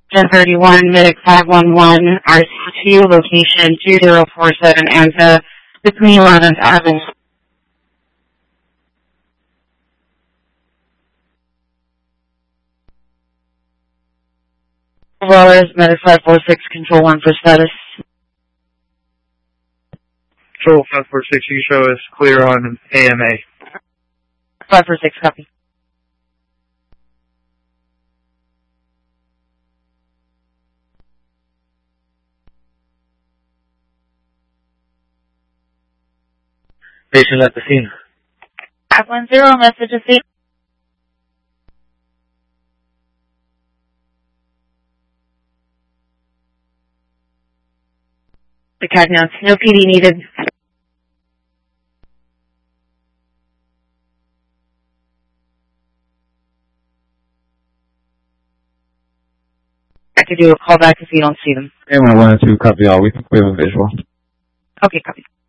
1031, Medic 511, RC2, location 2047 ANZA, between 11th Avenue. Rollers, Medic 546, Control 1 for status. Control 546, you show us clear on AMA. 546, copy. Patient at the scene. 510, message of scene. The Cagnots, no PD needed. I could do a callback if you don't see them. A1 and 2, copy all. We have a visual. Okay, copy.